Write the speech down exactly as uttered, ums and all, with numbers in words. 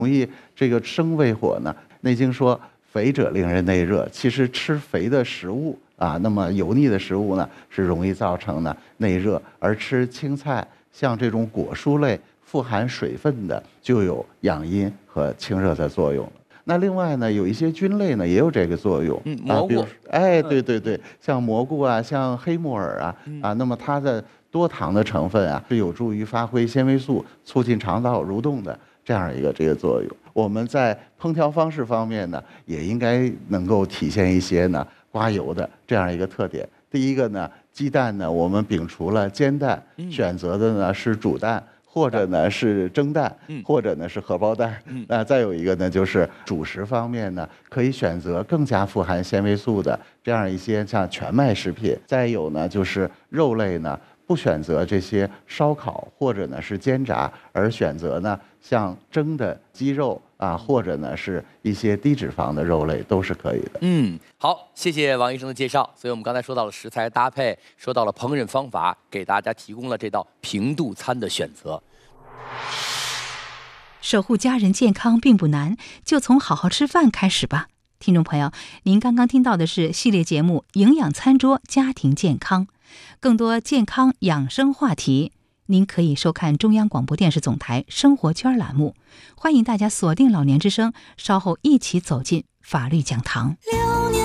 容易这个生胃火呢，内经说肥者令人内热，其实吃肥的食物啊，那么油腻的食物呢是容易造成呢内热，而吃青菜像这种果蔬类富含水分的就有养阴和清热的作用。那另外呢，有一些菌类呢也有这个作用， 嗯，蘑菇， 啊、哎，对对对，像蘑菇啊，像黑木耳啊， 嗯、 啊，那么它的多糖的成分啊，是有助于发挥纤维素促进肠道蠕动的这样一个这个作用。我们在烹调方式方面呢，也应该能够体现一些呢刮油的这样一个特点。第一个呢，鸡蛋呢，我们摒除了煎蛋，选择的呢是煮蛋。或者呢是蒸蛋，或者呢是荷包蛋。那再有一个呢，就是主食方面呢，可以选择更加富含纤维素的这样一些像全麦食品。再有呢，就是肉类呢，不选择这些烧烤或者呢是煎炸，而选择呢像蒸的鸡肉啊，或者呢是一些低脂肪的肉类都是可以的。 嗯，好，谢谢王医生的介绍。所以我们刚才说到了食材搭配，说到了烹饪方法，给大家提供了这道平肚餐的选择。 守护家人健康并不难，就从好好吃饭开始吧。听众朋友，您刚刚听到的是系列节目《营养餐桌家庭健康》，更多健康养生话题，您可以收看中央广播电视总台生活圈栏目。欢迎大家锁定老年之声，稍后一起走进法律讲堂。